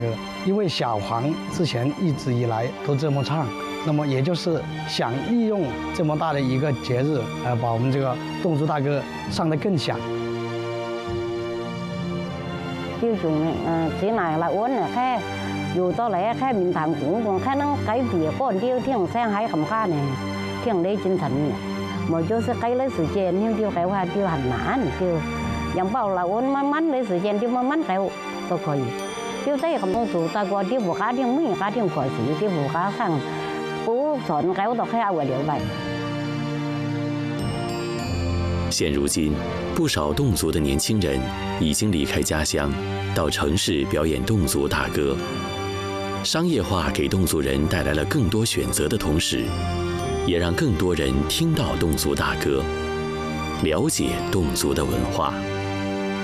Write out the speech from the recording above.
因为小黄之前一直以来都这么唱，那么也就是想利用这么大的一个节日，把我们这个侗族大歌唱得更响。 tiêu dùng thế này là uốn này khe dù to lẽ khe mình thằng cũng còn khe nó cái bìa con tiêu thiêng sang hai cầm kha này thiêng đây chân thần này mà cho sẽ cái lấy sự chèn nhưng tiêu cái hoa tiêu hành mã này tiêu giống bảo là uốn má mắn lấy sự chèn tiêu má mắn cái tôi coi tiêu thấy cầm công thủ ta qua tiêu bộ cá tiêu mấy cá tiêu khỏi xí tiêu bộ cá sang bố chọn cái tôi khe ao ở điều vậy。 现如今，不少侗族的年轻人已经离开家乡，到城市表演侗族大歌。商业化给侗族人带来了更多选择的同时，也让更多人听到侗族大歌，了解侗族的文化。